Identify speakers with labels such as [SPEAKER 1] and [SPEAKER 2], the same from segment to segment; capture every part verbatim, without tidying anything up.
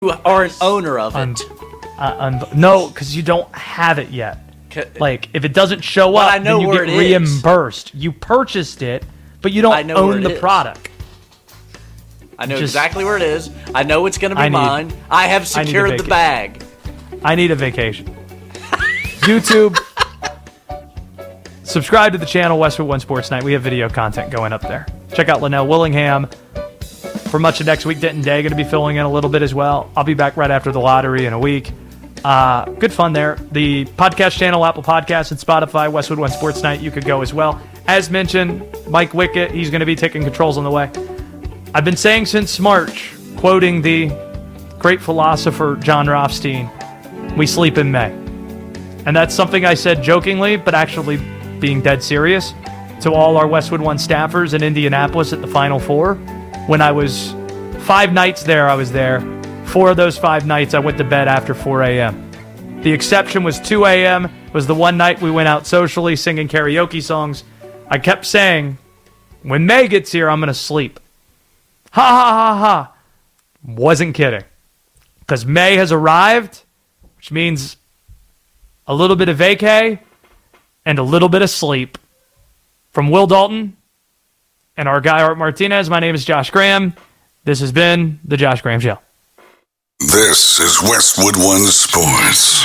[SPEAKER 1] are an owner of it.
[SPEAKER 2] Un- uh, un- no, because you don't have it yet. Like, if it doesn't show
[SPEAKER 1] Well,
[SPEAKER 2] up,
[SPEAKER 1] I know
[SPEAKER 2] then you
[SPEAKER 1] where
[SPEAKER 2] get
[SPEAKER 1] it is.
[SPEAKER 2] reimbursed. You purchased it, but you don't
[SPEAKER 1] I know where
[SPEAKER 2] own
[SPEAKER 1] it
[SPEAKER 2] the
[SPEAKER 1] is.
[SPEAKER 2] product.
[SPEAKER 1] I know
[SPEAKER 2] Just-
[SPEAKER 1] exactly where it is. I know it's going to be
[SPEAKER 2] I need-
[SPEAKER 1] mine. I have
[SPEAKER 2] I need a
[SPEAKER 1] secured the
[SPEAKER 2] vaca-
[SPEAKER 1] bag.
[SPEAKER 2] I need a vacation. YouTube. Subscribe to the channel, Westwood One Sports Night. We have video content going up there. Check out Linnell Willingham. For much of next week, Denton Day going to be filling in a little bit as well. I'll be back right after the lottery in a week. Uh, good fun there. The podcast channel, Apple Podcasts and Spotify, Westwood One Sports Night, you could go as well. As mentioned, Mike Wickett, he's going to be taking controls on the way. I've been saying since March, quoting the great philosopher John Rothstein, we sleep in May. And that's something I said jokingly, but actually being dead serious to all our Westwood One staffers in Indianapolis at the Final Four. When I was five nights there, I was there. Four of those five nights, I went to bed after four a.m. The exception was two a.m. It was the one night we went out socially singing karaoke songs. I kept saying, when May gets here, I'm going to sleep. Ha ha ha ha. Wasn't kidding. Because May has arrived, which means a little bit of vacay and a little bit of sleep. From Will Dalton and our guy Art Martinez, my name is Josh Graham. This has been The Josh Graham Show.
[SPEAKER 3] This is Westwood One Sports.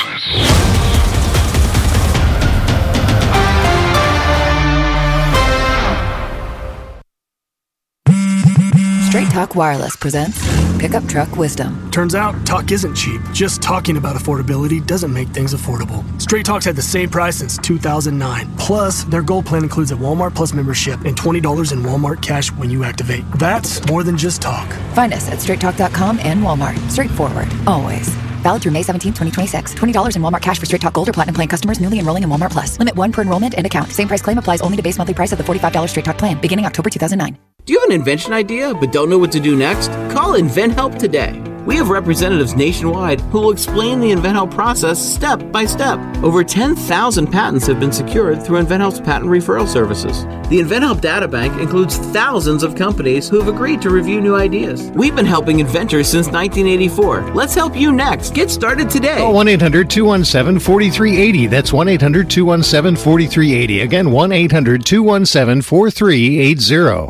[SPEAKER 4] Straight Talk Wireless presents Pickup Truck Wisdom.
[SPEAKER 5] Turns out, talk isn't cheap. Just talking about affordability doesn't make things affordable. Straight Talk's had the same price since two thousand nine. Plus, their Gold plan includes a Walmart Plus membership and twenty dollars in Walmart cash when you activate. That's more than just talk.
[SPEAKER 4] Find us at straight talk dot com and Walmart. Straightforward, always. Valid through May seventeenth, twenty twenty-six. twenty dollars in Walmart cash for Straight Talk Gold or Platinum plan customers newly enrolling in Walmart Plus. Limit one per enrollment and account. Same price claim applies only to base monthly price of the forty-five dollars Straight Talk plan, beginning October two thousand nine.
[SPEAKER 6] Do you have an invention idea but don't know what to do next? Call InventHelp today. We have representatives nationwide who will explain the InventHelp process step by step. Over ten thousand patents have been secured through InventHelp's patent referral services. The InventHelp data bank includes thousands of companies who have agreed to review new ideas. We've been helping inventors since nineteen eighty-four. Let's help you next. Get started today.
[SPEAKER 7] Call one eight hundred two one seven four three eight zero. That's one eight hundred two one seven four three eight zero. Again, one eight hundred two one seven four three eight zero.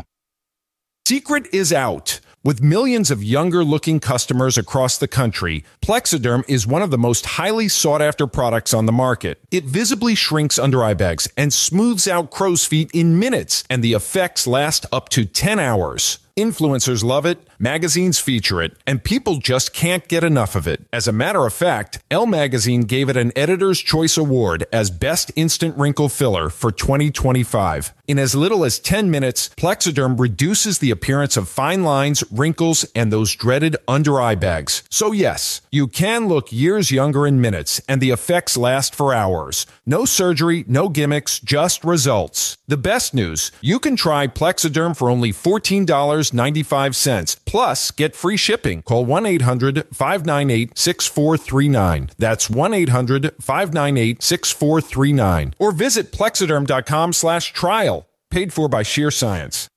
[SPEAKER 8] Secret is out. With millions of younger-looking customers across the country, Plexiderm is one of the most highly sought-after products on the market. It visibly shrinks under-eye bags and smooths out crow's feet in minutes, and the effects last up to ten hours. Influencers love it, magazines feature it, and people just can't get enough of it. As a matter of fact, Elle Magazine gave it an Editor's Choice Award as Best Instant Wrinkle Filler for twenty twenty-five. In as little as ten minutes, Plexiderm reduces the appearance of fine lines, wrinkles, and those dreaded under-eye bags. So yes, you can look years younger in minutes, and the effects last for hours. No surgery, no gimmicks, just results. The best news, you can try Plexiderm for only fourteen dollars and ninety-five cents. Plus, get free shipping. Call one eight hundred five nine eight six four three nine. That's one eight hundred five nine eight six four three nine. Or visit plexiderm.com slash trial. Paid for by Sheer Science.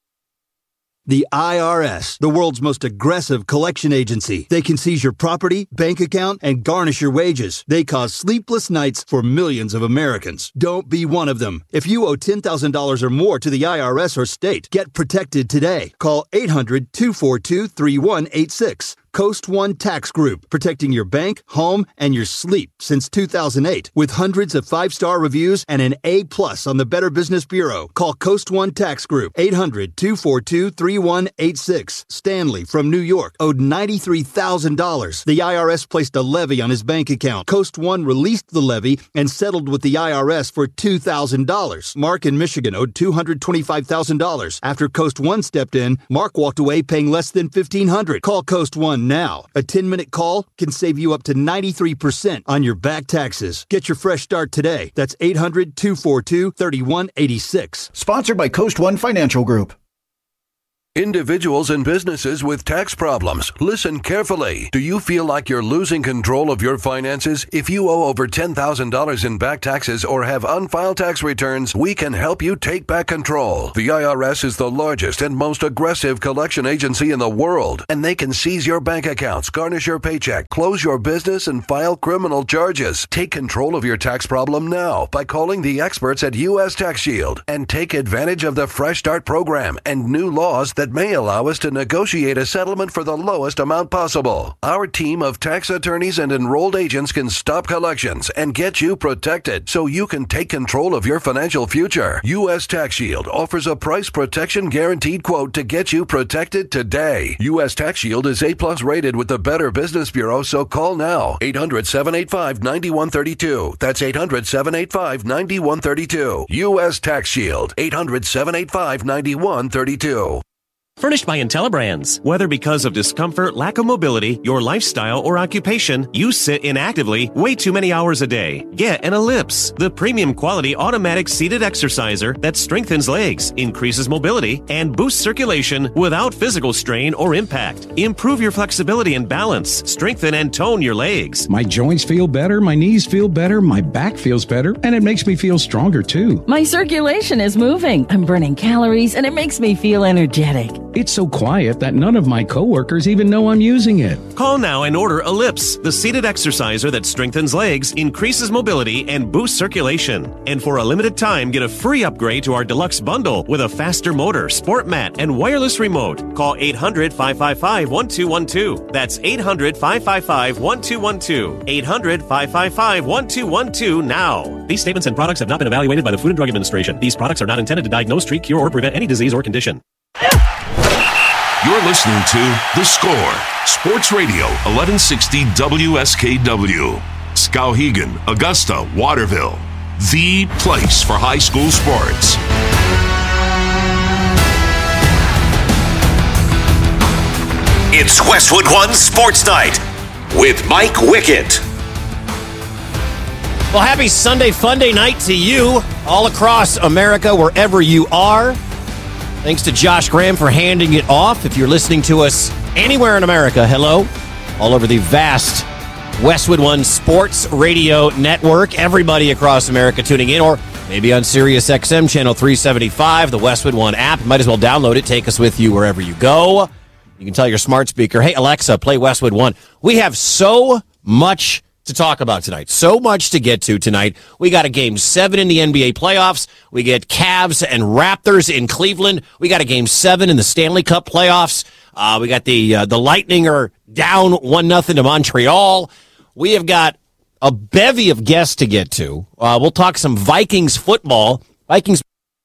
[SPEAKER 9] The I R S, the world's most aggressive collection agency. They can seize your property, bank account, and garnish your wages. They cause sleepless nights for millions of Americans. Don't be one of them. If you owe ten thousand dollars or more to the I R S or state, get protected today. Call eight hundred two four two three one eight six. Coast One Tax Group, protecting your bank, home, and your sleep since two thousand eight. With hundreds of five-star reviews and an A plus on the Better Business Bureau. Call Coast One Tax Group, eight hundred two four two three one eight six. Stanley from New York owed ninety-three thousand dollars. The I R S placed a levy on his bank account. Coast One released the levy and settled with the I R S for two thousand dollars. Mark in Michigan owed two hundred twenty-five thousand dollars. After Coast One stepped in, Mark walked away paying less than fifteen hundred dollars. Call Coast One now. A ten-minute call can save you up to ninety-three percent on your back taxes. Get your fresh start today. That's eight hundred two four two three one eight six.
[SPEAKER 10] Sponsored by Coast One Financial Group. Individuals and businesses with tax problems, listen carefully. Do you feel like you're losing control of your finances? If you owe over ten thousand dollars in back taxes or have unfiled tax returns, we can help you take back control. The I R S is the largest and most aggressive collection agency in the world, and they can seize your bank accounts, garnish your paycheck, close your business, and file criminal charges. Take control of your tax problem now by calling the experts at U S Tax Shield and take advantage of the Fresh Start program and new laws that may allow us to negotiate a settlement for the lowest amount possible. Our team of tax attorneys and enrolled agents can stop collections and get you protected so you can take control of your financial future. U S Tax Shield offers a price protection guaranteed quote to get you protected today. U S Tax Shield is A plus rated with the Better Business Bureau, so call now. eight hundred, seven eight five, nine one three two. That's eight hundred, seven eight five, nine one three two. U S Tax Shield. eight hundred, seven eight five, nine one three two.
[SPEAKER 11] Furnished by IntelliBrands. Whether because of discomfort, lack of mobility, your lifestyle, or occupation, you sit inactively way too many hours a day. Get an Ellipse, the premium quality automatic seated exerciser that strengthens legs, increases mobility, and boosts circulation without physical strain or impact. Improve your flexibility and balance. Strengthen and tone your legs.
[SPEAKER 12] My joints feel better, my knees feel better, my back feels better, and it makes me feel stronger too.
[SPEAKER 13] My circulation is moving. I'm burning calories, and it makes me feel energetic.
[SPEAKER 12] It's so quiet that none of my coworkers even know I'm using it.
[SPEAKER 11] Call now and order Ellipse, the seated exerciser that strengthens legs, increases mobility, and boosts circulation. And for a limited time, get a free upgrade to our deluxe bundle with a faster motor, sport mat, and wireless remote. Call eight hundred, five five five, one two one two. That's eight hundred, five five five, one two one two. eight hundred, five five five, one two one two now. These statements and products have not been evaluated by the Food and Drug Administration. These products are not intended to diagnose, treat, cure, or prevent any disease or condition.
[SPEAKER 3] You're listening to The Score, Sports Radio, eleven sixty W S K W. Skowhegan, Augusta, Waterville. The place for high school sports.
[SPEAKER 14] It's Westwood One Sports Night with Mike Wickett.
[SPEAKER 15] Well, happy Sunday Funday night to you all across America, wherever you are. Thanks to Josh Graham for handing it off. If you're listening to us anywhere in America, hello. All over the vast Westwood One Sports Radio Network. Everybody across America tuning in, or maybe on Sirius X M Channel three seventy-five, the Westwood One app. Might as well download it. Take us with you wherever you go. You can tell your smart speaker, hey, Alexa, play Westwood One. We have so much to talk about tonight. So much to get to tonight. We got a game seven in the N B A playoffs. We get Cavs and Raptors in Cleveland. We got a game seven in the Stanley Cup playoffs. Uh, we got the uh, the Lightning are down one nothing to Montreal. We have got a bevy of guests to get to. Uh, we'll talk some Vikings football. Vikings.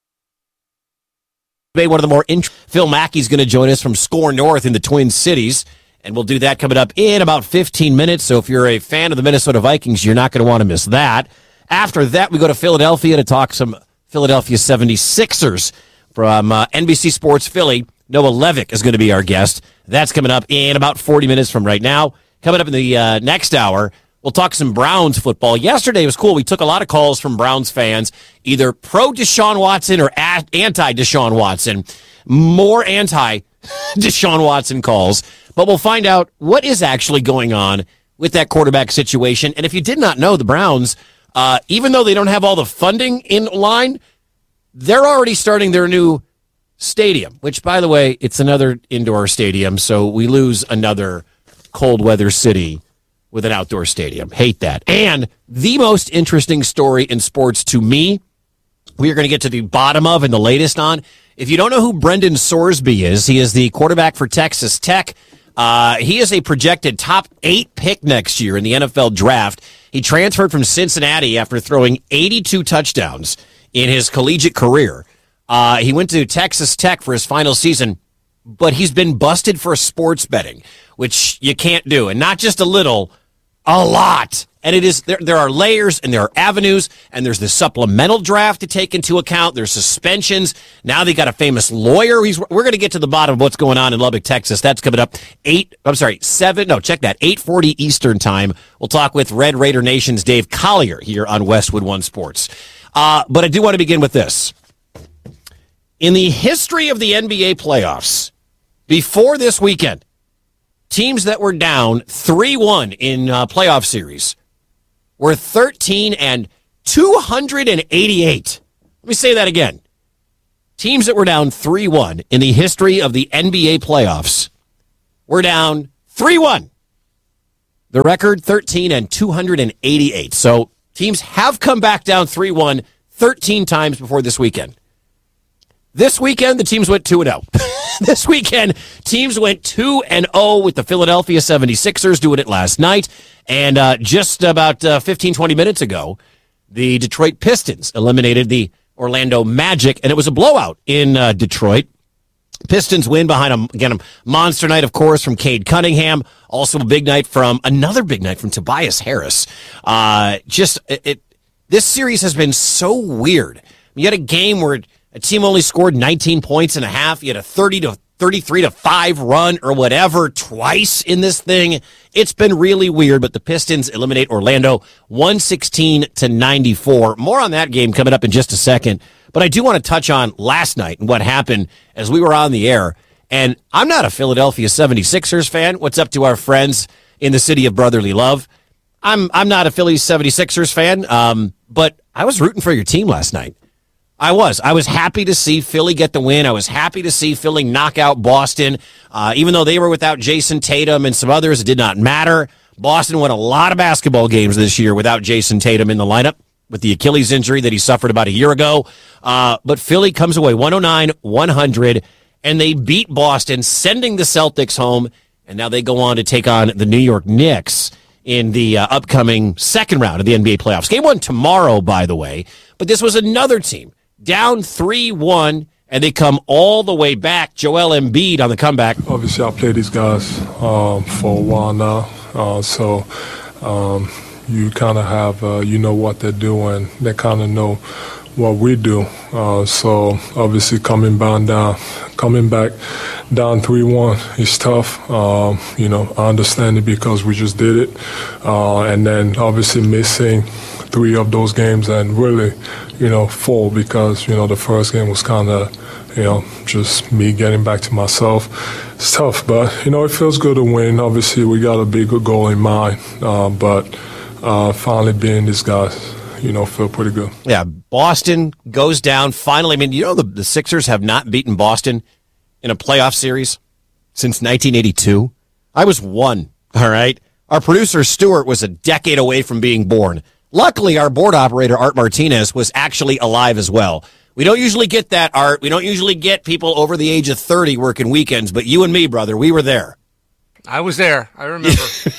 [SPEAKER 15] One of the more int- Phil Mackey's going to join us from Score North in the Twin Cities. And we'll do that coming up in about fifteen minutes. So if you're a fan of the Minnesota Vikings, you're not going to want to miss that. After that, we go to Philadelphia to talk some Philadelphia seventy-sixers from uh, N B C Sports Philly. Noah Levick is going to be our guest. That's coming up in about forty minutes from right now. Coming up in the uh, next hour, we'll talk some Browns football. Yesterday was cool. We took a lot of calls from Browns fans, either pro-Deshaun Watson or anti-Deshaun Watson. More anti-Deshaun Watson calls. But we'll find out what is actually going on with that quarterback situation. And if you did not know, the Browns, uh, even though they don't have all the funding in line, they're already starting their new stadium, which, by the way, it's another indoor stadium. So we lose another cold weather city with an outdoor stadium. Hate that. And the most interesting story in sports to me, we are going to get to the bottom of and the latest on. If you don't know who Brendan Sorsby is, he is the quarterback for Texas Tech. Uh, he is a projected top eight pick next year in the N F L draft. He transferred from Cincinnati after throwing eighty-two touchdowns in his collegiate career. Uh, he went to Texas Tech for his final season, but he's been busted for sports betting, which you can't do. And not just a little, a lot. And it is there, there are layers and there are avenues, and there's the supplemental draft to take into account. There's suspensions. Now they got a famous lawyer. He's, we're going to get to the bottom of what's going on in Lubbock, Texas. That's coming up eight. I'm sorry, seven. No, check that. eight forty Eastern time. We'll talk with Red Raider Nation's Dave Collier here on Westwood One Sports. Uh, but I do want to begin with this. In the history of the N B A playoffs, Before this weekend, teams that were down three one in uh, playoff series were thirteen and two hundred eighty-eight. Let me say that again. Teams that were down three one in the history of the N B A playoffs were down three one. The record, thirteen and two hundred eighty-eight. So teams have come back down three one thirteen times before this weekend. This weekend, the teams went two and oh. This weekend, teams went two and oh with the Philadelphia seventy-sixers doing it last night. And uh, just about uh, fifteen, twenty minutes ago, the Detroit Pistons eliminated the Orlando Magic, and it was a blowout in uh, Detroit. Pistons win behind, a, again, a monster night, of course, from Cade Cunningham. Also a big night from, another big night from Tobias Harris. Uh, just, it, it this series has been so weird. You had a game where a team only scored nineteen points and a half. You had a thirty to thirty-three to five run or whatever twice in this thing. It's been really weird, but the Pistons eliminate Orlando one sixteen to ninety-four. More on that game coming up in just a second. But I do want to touch on last night and what happened as we were on the air. And I'm not a Philadelphia seventy-sixers fan. What's up to our friends in the city of brotherly love? I'm I'm not a Philly seventy-sixers fan, um, but I was rooting for your team last night. I was. I was happy to see Philly get the win. I was happy to see Philly knock out Boston. Uh, even though they were without Jason Tatum and some others, it did not matter. Boston won a lot of basketball games this year without Jason Tatum in the lineup with the Achilles injury that he suffered about a year ago. Uh, but Philly comes away one oh nine one hundred, and they beat Boston, sending the Celtics home. And now they go on to take on the New York Knicks in the uh, upcoming second round of the N B A playoffs. Game one tomorrow, by the way. But this was another team down three one, and they come all the way back. Joel Embiid on the comeback.
[SPEAKER 16] Obviously, I played these guys um, for a while now, uh, so um, you kind of have, uh, you know what they're doing. They kind of know what we do. Uh, so obviously, coming back down, coming back down three one is tough. Uh, you know, I understand it because we just did it, uh, and then obviously missing three of those games and really, you know, four because, you know, the first game was kind of, you know, just me getting back to myself. It's tough, but, you know, it feels good to win. Obviously, we got a big goal in mind, uh, but uh, finally being these guys, you know, feel pretty good.
[SPEAKER 15] Yeah, Boston goes down finally. I mean, you know, the, the Sixers have not beaten Boston in a playoff series since nineteen eighty-two. I was one, all right? Our producer, Stuart, was a decade away from being born. Luckily, our board operator, Art Martinez, was actually alive as well. We don't usually get that, Art. We don't usually get people over the age of thirty working weekends, but you and me, brother, we were there.
[SPEAKER 17] I was there. I remember.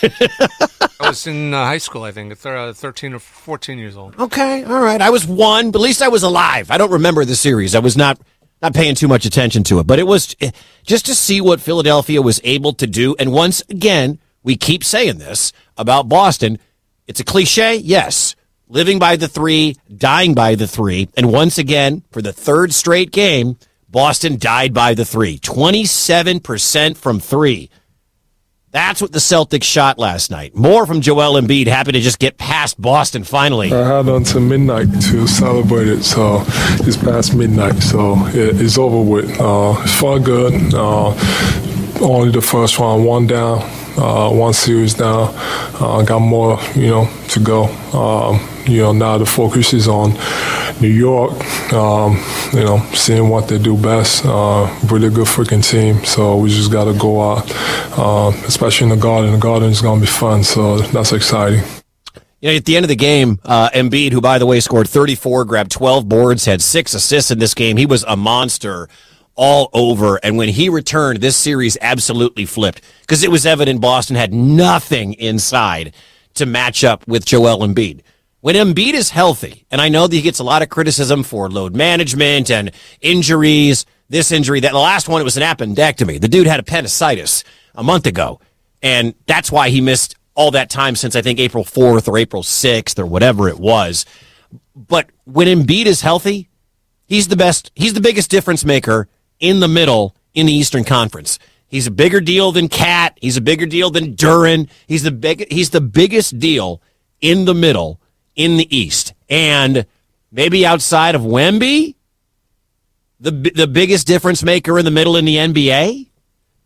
[SPEAKER 17] I was in uh, high school, I think, at uh, thirteen or fourteen years old.
[SPEAKER 15] Okay, all right. I was one, but at least I was alive. I don't remember the series. I was not not paying too much attention to it, but it was just to see what Philadelphia was able to do. And once again, we keep saying this about Boston. It's a cliche, yes. Living by the three, dying by the three. And once again, for the third straight game, Boston died by the three. twenty-seven percent from three. That's what the Celtics shot last night. More from Joel Embiid, happy to just get past Boston finally.
[SPEAKER 16] I had until midnight to celebrate it, so it's past midnight, so it, it's over with. Uh, it's fun, good. Uh, only the first round, one down. Uh, one series down. Uh, got more, you know, to go. Um, you know, now the focus is on New York. Um, you know, seeing what they do best. Uh, really good freaking team. So we just got to go out, uh, especially in the Garden. The Garden is going to be fun. So that's exciting.
[SPEAKER 15] You know, at the end of the game, uh, Embiid, who, by the way, scored thirty-four, grabbed twelve boards, had six assists in this game. He was a monster all over. And when he returned, this series absolutely flipped because it was evident Boston had nothing inside to match up with Joel Embiid. When Embiid is healthy, and I know that he gets a lot of criticism for load management and injuries, this injury, that the last one, it was an appendectomy. The dude had appendicitis a month ago, and that's why he missed all that time since I think April fourth or April sixth or whatever it was. But when Embiid is healthy, he's the best, he's the biggest difference maker in the middle in the Eastern Conference. He's a bigger deal than Cat. He's a bigger deal than Duren. He's the big, he's the biggest deal in the middle in the East. And maybe outside of Wemby, the the biggest difference maker in the middle in the N B A.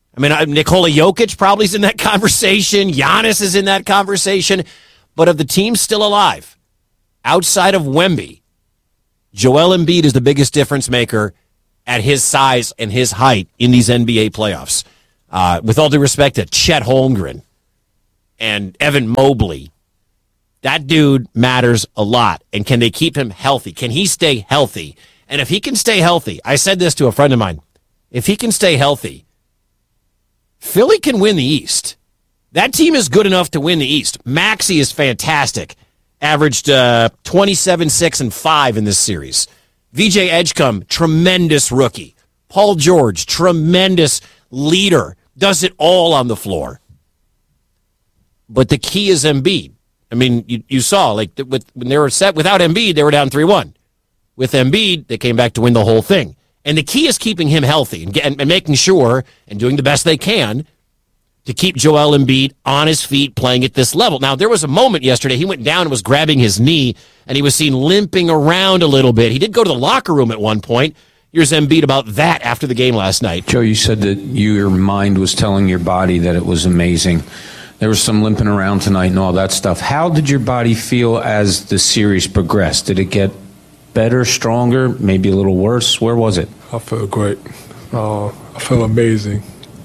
[SPEAKER 15] I mean, Nikola Jokic probably is in that conversation. Giannis is in that conversation. But of the teams still alive, outside of Wemby, Joel Embiid is the biggest difference maker at his size and his height in these N B A playoffs. Uh, with all due respect to Chet Holmgren and Evan Mobley, that dude matters a lot. And can they keep him healthy? Can he stay healthy? And if he can stay healthy, I said this to a friend of mine, if he can stay healthy, Philly can win the East. That team is good enough to win the East. Maxey is fantastic. Averaged uh, twenty-seven, six, and five in this series. V J Edgecombe, tremendous rookie. Paul George, tremendous leader. Does it all on the floor. But the key is Embiid. I mean, you, you saw, like, with, when they were set without Embiid, they were down three one. With Embiid, they came back to win the whole thing. And the key is keeping him healthy and, and, and making sure and doing the best they can to keep Joel Embiid on his feet playing at this level. Now, there was a moment yesterday, he went down and was grabbing his knee, and he was seen limping around a little bit. He did go to the locker room at one point. Here's Embiid about that after the game last night.
[SPEAKER 18] Joe, you said that you, your mind was telling your body that it was amazing. There was some limping around tonight and all that stuff. How did your body feel as the series progressed? Did it get better, stronger, maybe a little worse? Where was it?
[SPEAKER 16] I felt great. Uh, I felt amazing.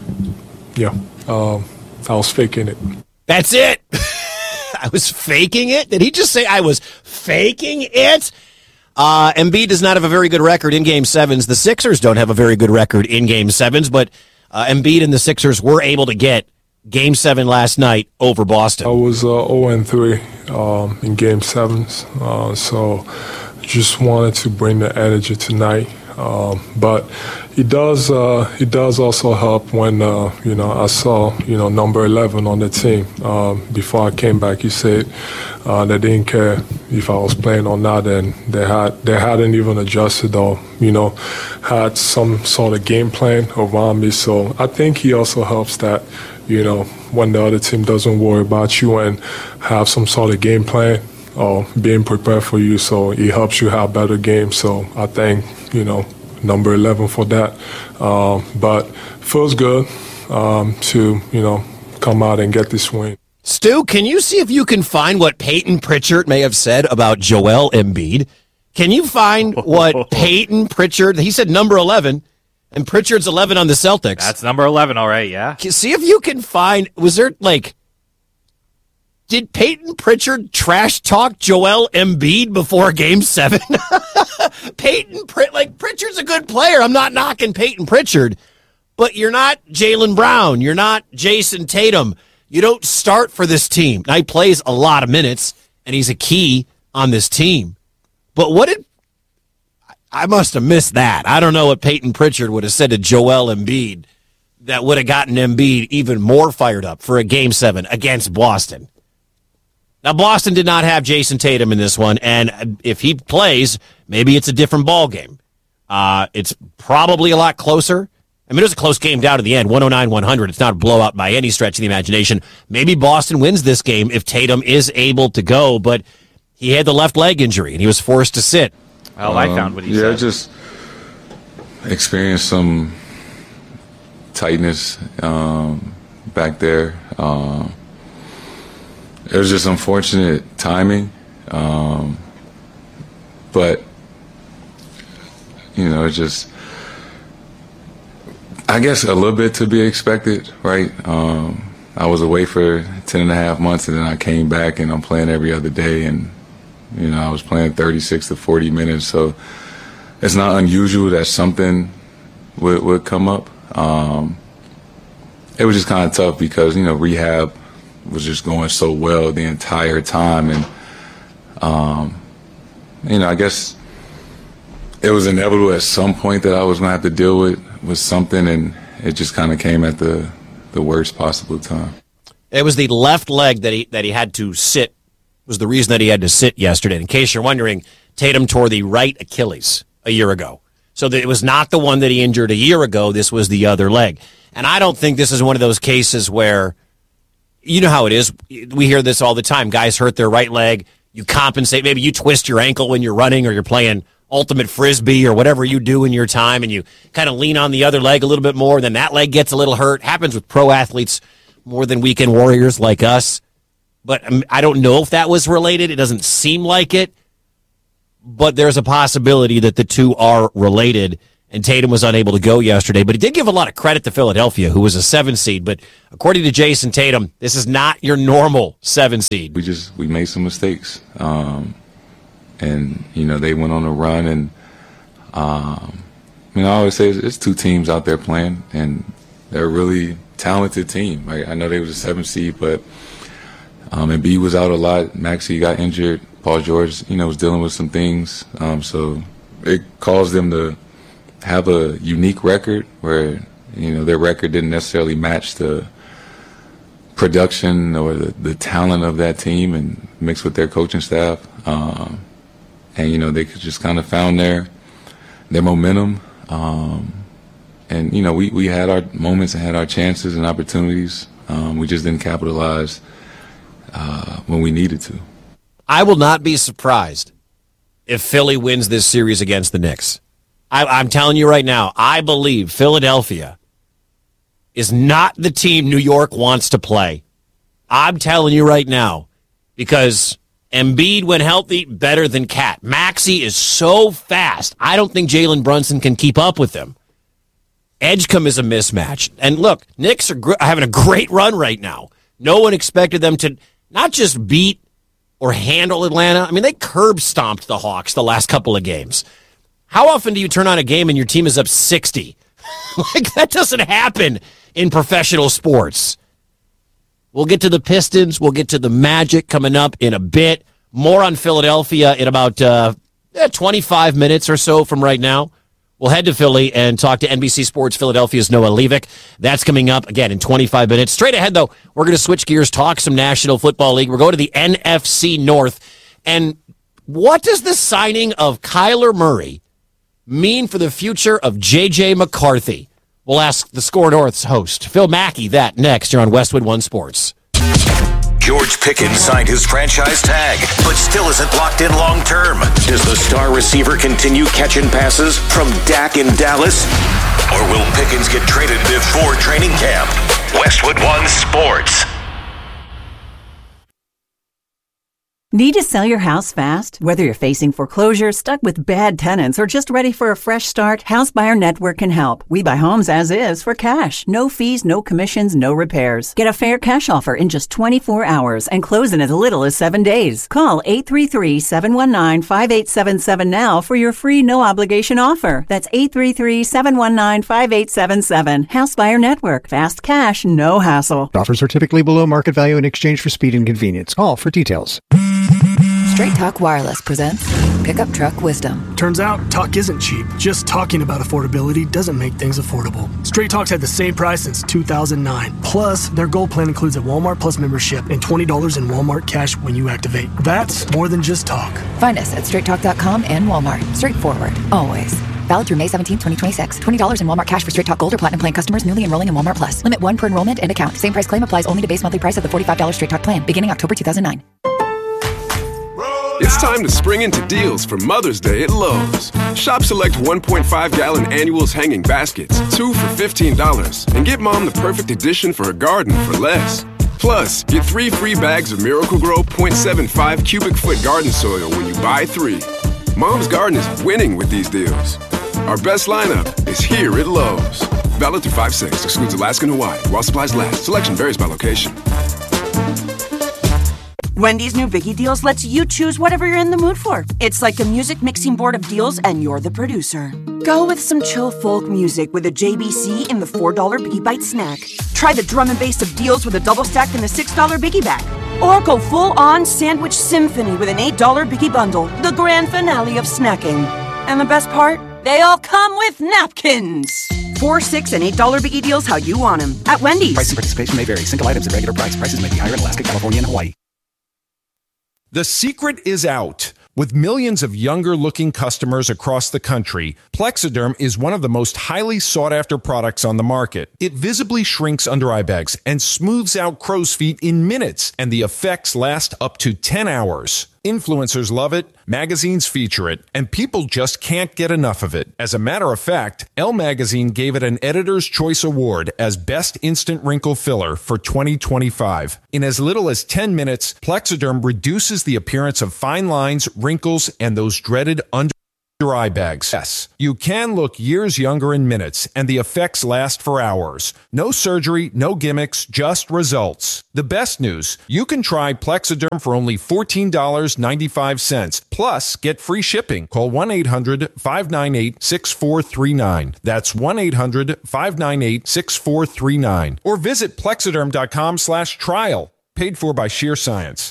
[SPEAKER 16] Yeah, um, I was faking it.
[SPEAKER 15] That's it. I was faking it? Did he just say I was faking it? Uh, Embiid does not have a very good record in Game sevens. The Sixers don't have a very good record in Game sevens, but uh, Embiid and the Sixers were able to get Game seven last night over Boston.
[SPEAKER 16] I was uh, oh and three um, in Game sevens, uh, so just wanted to bring the energy tonight. Um, but it does uh, it does also help when uh, you know I saw you know number eleven on the team um, before I came back. He said uh, they didn't care if I was playing or not, and they had they hadn't even adjusted or you know had some sort of game plan around me. So I think he also helps that you know when the other team doesn't worry about you and have some sort of game plan or being prepared for you, so it helps you have better games. So I think, you know, number eleven for that. Um, but feels good um, to, you know, come out and get this win.
[SPEAKER 15] Stu, can you see if you can find what Peyton Pritchard may have said about Joel Embiid? Can you find what Peyton Pritchard, he said number eleven, and Pritchard's eleven on the Celtics.
[SPEAKER 19] That's number eleven, all right, yeah.
[SPEAKER 15] See if you can find, was there, like, did Peyton Pritchard trash talk Joel Embiid before Game seven? Peyton, like, Pritchard's a good player. I'm not knocking Peyton Pritchard, but you're not Jaylen Brown. You're not Jason Tatum. You don't start for this team. Now, he plays a lot of minutes, and he's a key on this team. But what did, I must have missed that. I don't know what Peyton Pritchard would have said to Joel Embiid that would have gotten Embiid even more fired up for a Game seven against Boston. Now, Boston did not have Jason Tatum in this one, and if he plays, maybe it's a different ball game. Uh, it's probably a lot closer. I mean, it was a close game down to the end, one oh nine one hundred. It's not a blowout by any stretch of the imagination. Maybe Boston wins this game if Tatum is able to go, but he had the left leg injury, and he was forced to sit.
[SPEAKER 19] Well, um, I found what he
[SPEAKER 20] yeah,
[SPEAKER 19] said.
[SPEAKER 20] Yeah, just experienced some tightness um, back there. Um, It was just unfortunate timing, um, but, you know, it's just, I guess a little bit to be expected, right? Um, I was away for ten and a half months, and then I came back, and I'm playing every other day, and, you know, I was playing thirty-six to forty minutes, so it's not unusual that something would, would come up. Um, it was just kind of tough because, you know, rehab was just going so well the entire time, and um, you know, I guess it was inevitable at some point that I was going to have to deal with with something, and it just kind of came at the the worst possible time.
[SPEAKER 15] It was the left leg that he that he had to sit. Was the reason that he had to sit yesterday. In case you're wondering, Tatum tore the right Achilles a year ago, so that it was not the one that he injured a year ago. This was the other leg, and I don't think this is one of those cases where. You know how it is. We hear this all the time. Guys hurt their right leg. You compensate. Maybe you twist your ankle when you're running or you're playing ultimate frisbee or whatever you do in your time, and you kind of lean on the other leg a little bit more, then that leg gets a little hurt. Happens with pro athletes more than weekend warriors like us. But um, I don't know if that was related. It doesn't seem like it. But there's a possibility that the two are related, and Tatum was unable to go yesterday. But he did give a lot of credit to Philadelphia, who was a seven seed. But according to Jason Tatum, this is not your normal seven seed.
[SPEAKER 20] We just we made some mistakes. Um, and, you know, they went on a run. And, um, I mean, I always say it's, it's two teams out there playing, and they're a really talented team. I, I know they was a seven seed, but um, Embiid was out a lot. Maxey got injured. Paul George, you know, was dealing with some things. Um, so it caused them to have a unique record where, you know, their record didn't necessarily match the production or the, the talent of that team and mixed with their coaching staff. Um, and, you know, they could just kind of found their their momentum. Um, and, you know, we, we had our moments and had our chances and opportunities. Um, we just didn't capitalize uh, when we needed to.
[SPEAKER 15] I will not be surprised if Philly wins this series against the Knicks. I, I'm telling you right now, I believe Philadelphia is not the team New York wants to play. I'm telling you right now, because Embiid, when healthy, better than Cat. Maxey is so fast. I don't think Jalen Brunson can keep up with him. Edgecombe is a mismatch. And look, Knicks are gr- having a great run right now. No one expected them to not just beat or handle Atlanta. I mean, they curb stomped the Hawks the last couple of games. How often do you turn on a game and your team is up sixty? Like, that doesn't happen in professional sports. We'll get to the Pistons. We'll get to the Magic coming up in a bit. More on Philadelphia in about uh, twenty-five minutes or so from right now. We'll head to Philly and talk to N B C Sports Philadelphia's Noah Levick. That's coming up, again, in twenty-five minutes. Straight ahead, though, we're going to switch gears, talk some National Football League. We're going to the N F C North. And what does the signing of Kyler Murray mean for the future of J J McCarthy? We'll ask the Score North's host, Phil Mackey, that next here on Westwood One Sports.
[SPEAKER 14] George Pickens signed his franchise tag, but still isn't locked in long term. Does the star receiver continue catching passes from Dak in Dallas? Or will Pickens get traded before training camp? Westwood One Sports.
[SPEAKER 21] Need to sell your house fast? Whether you're facing foreclosure, stuck with bad tenants, or just ready for a fresh start, House Buyer Network can help. We buy homes as is for cash. No fees, no commissions, no repairs. Get a fair cash offer in just twenty-four hours and close in as little as seven days. Call eight three three, seven one nine, five eight seven seven now for your free no-obligation offer. That's eight three three, seven one nine, five eight seven seven. House Buyer Network. Fast cash, no hassle.
[SPEAKER 7] Offers are typically below market value in exchange for speed and convenience. Call for details.
[SPEAKER 4] Straight Talk Wireless presents Pickup Truck Wisdom.
[SPEAKER 5] Turns out, talk isn't cheap. Just talking about affordability doesn't make things affordable. Straight Talk's had the same price since two thousand nine. Plus, their Gold plan includes a Walmart Plus membership and twenty dollars in Walmart cash when you activate. That's more than just talk.
[SPEAKER 4] Find us at straight talk dot com and Walmart. Straightforward, always. Valid through May seventeenth, twenty twenty-six. twenty dollars in Walmart cash for Straight Talk Gold or Platinum Plan customers newly enrolling in Walmart Plus. Limit one per enrollment and account. Same price claim applies only to base monthly price of the forty-five dollars Straight Talk plan, beginning October two thousand nine.
[SPEAKER 22] It's time to spring into deals for Mother's Day at Lowe's. Shop select one point five gallon annuals hanging baskets, two for fifteen dollars, and get mom the perfect addition for her garden for less. Plus, get three free bags of Miracle-Gro point seven five cubic foot garden soil when you buy three. Mom's garden is winning with these deals. Our best lineup is here at Lowe's. Valid through five six, excludes Alaska and Hawaii, while supplies last. Selection varies by location.
[SPEAKER 23] Wendy's new Biggie Deals lets you choose whatever you're in the mood for. It's like a music mixing board of deals, and you're the producer. Go with some chill folk music with a J B C in the four dollar Biggie Bite snack. Try the drum and bass of deals with a double stack in the six dollar Biggie Bag. Or go full-on sandwich symphony with an eight dollar Biggie Bundle, the grand finale of snacking. And the best part? They all come with napkins. Four, six, and eight dollar Biggie Deals how you want them at Wendy's.
[SPEAKER 24] Price and participation may vary. Single items at regular price. Prices may be higher in Alaska, California, and Hawaii.
[SPEAKER 8] The secret is out. With millions of younger-looking customers across the country, Plexiderm is one of the most highly sought-after products on the market. It visibly shrinks under eye bags and smooths out crow's feet in minutes, and the effects last up to ten hours. Influencers love it, magazines feature it, and people just can't get enough of it. As a matter of fact, Elle Magazine gave it an Editor's Choice Award as Best Instant Wrinkle Filler for twenty twenty-five. In as little as ten minutes, Plexiderm reduces the appearance of fine lines, wrinkles, and those dreaded under eye bags. Yes, you can look years younger in minutes, and the effects last for hours. No surgery, no gimmicks, just results. The best news, you can try Plexiderm for only fourteen dollars and ninety-five cents, plus get free shipping. Call one eight hundred, five nine eight, six four three nine. That's one eight hundred, five nine eight, six four three nine. Or visit plexiderm.com slash trial. Paid for by Sheer Science.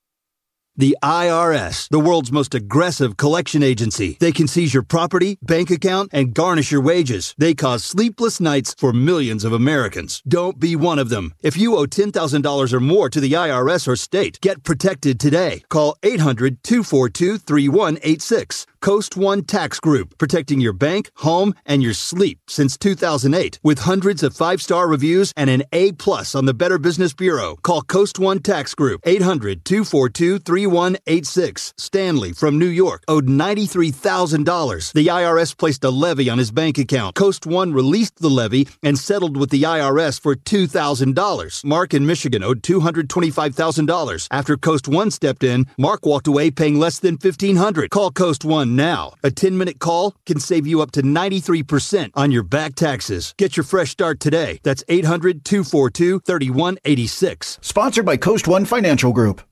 [SPEAKER 1] The I R S, the world's most aggressive collection agency. They can seize your property, bank account, and garnish your wages. They cause sleepless nights for millions of Americans. Don't be one of them. If you owe ten thousand dollars or more to the I R S or state, get protected today. Call eight hundred, two four two, three one eight six. Coast One Tax Group, protecting your bank, home, and your sleep since two thousand eight. With hundreds of five-star reviews and an A plus on the Better Business Bureau. Call Coast One Tax Group, eight hundred, two four two, three one eight six. Stanley from New York owed ninety-three thousand dollars. The I R S placed a levy on his bank account. Coast One released the levy and settled with the I R S for two thousand dollars. Mark in Michigan owed two hundred twenty-five thousand dollars. After Coast One stepped in, Mark walked away paying less than fifteen hundred dollars. Call Coast One now. A ten-minute call can save you up to ninety-three percent on your back taxes. Get your fresh start today. That's eight hundred, two four two, three one eight six.
[SPEAKER 2] Sponsored by Coast One Financial Group.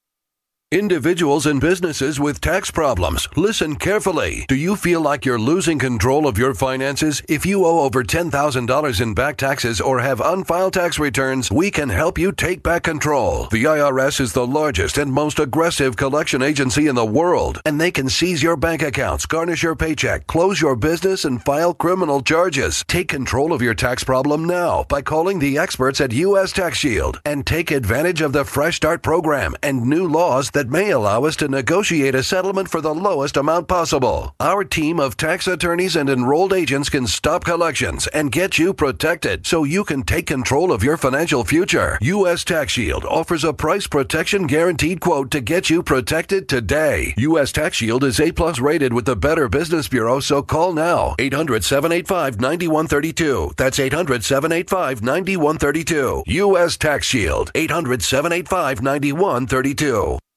[SPEAKER 10] Individuals and businesses with tax problems, listen carefully. Do you feel like you're losing control of your finances? If you owe over ten thousand dollars in back taxes or have unfiled tax returns, we can help you take back control. The I R S is the largest and most aggressive collection agency in the world, and they can seize your bank accounts, garnish your paycheck, close your business, and file criminal charges. Take control of your tax problem now by calling the experts at U S Tax Shield and take advantage of the Fresh Start program and new laws that that may allow us to negotiate a settlement for the lowest amount possible. Our team of tax attorneys and enrolled agents can stop collections and get you protected so you can take control of your financial future. U S Tax Shield offers a price protection guaranteed quote to get you protected today. U S Tax Shield is A plus rated with the Better Business Bureau, so call now. eight hundred, seven eight five, nine one three two. That's eight hundred, seven eight five, nine one three two. U S Tax Shield. eight hundred, seven eight five, nine one three two.